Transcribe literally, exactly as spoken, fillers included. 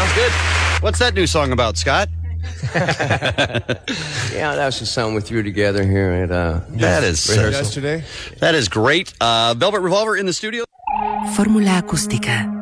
Sounds good. What's that new song about, Scott? Yeah, that was just something we threw together here at uh, that is uh, yesterday. That is great. Uh, Velvet Revolver in the studio. Fórmula acústica.